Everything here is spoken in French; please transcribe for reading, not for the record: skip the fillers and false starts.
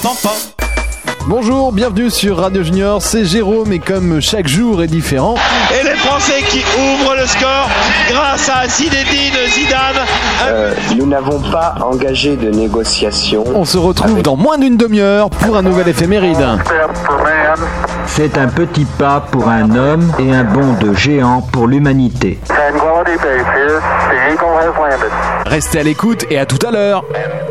Bonjour, bienvenue sur Radio Junior, c'est Jérôme et comme chaque jour est différent... Et les Français qui ouvrent le score grâce à Zinedine Zidane. Nous n'avons pas engagé de négociation. On se retrouve dans moins d'une demi-heure pour un nouvel éphéméride. C'est un petit pas pour un homme et un bond de géant pour l'humanité. Restez à l'écoute et à tout à l'heure.